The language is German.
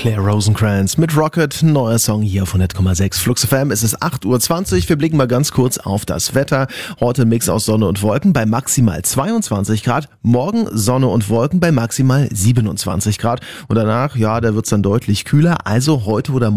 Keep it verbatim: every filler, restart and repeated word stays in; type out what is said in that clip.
Claire Rosencrantz mit Rocket, ein neuer Song hier auf hundert Komma sechs Flux F M. Es ist acht Uhr zwanzig, wir blicken mal ganz kurz auf das Wetter. Heute ein Mix aus Sonne und Wolken bei maximal zweiundzwanzig Grad. Morgen Sonne und Wolken bei maximal siebenundzwanzig Grad. Und danach, ja, da wird's dann deutlich kühler. Also heute oder